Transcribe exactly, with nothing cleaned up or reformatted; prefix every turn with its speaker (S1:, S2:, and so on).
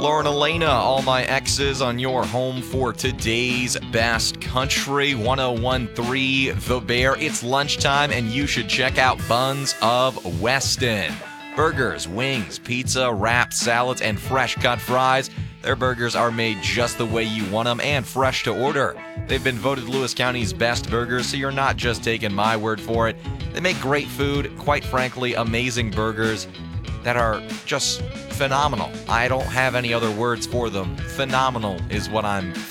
S1: Lauren Elena, all my exes on your home for today's Best Country one oh one point three The Bear. It's lunchtime and you should check out Buns of Weston. Burgers, wings, pizza, wraps, salads, and fresh cut fries. Their burgers are made just the way you want them and fresh to order. They've been voted Lewis County's best burgers, so you're not just taking my word for it. They make great food, quite frankly, amazing burgers that are just phenomenal. I don't have any other words for them. Phenomenal is what I'm